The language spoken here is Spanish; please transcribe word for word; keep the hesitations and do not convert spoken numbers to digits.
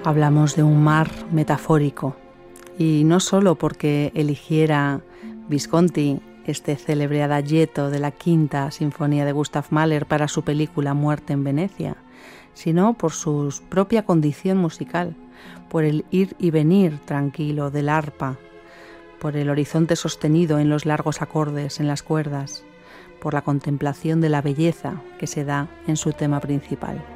Hablamos de un mar metafórico, y no solo porque eligiera Visconti este célebre adagietto de la Quinta Sinfonía de Gustav Mahler para su película Muerte en Venecia, sino por su propia condición musical, por el ir y venir tranquilo del arpa, por el horizonte sostenido en los largos acordes en las cuerdas, por la contemplación de la belleza que se da en su tema principal.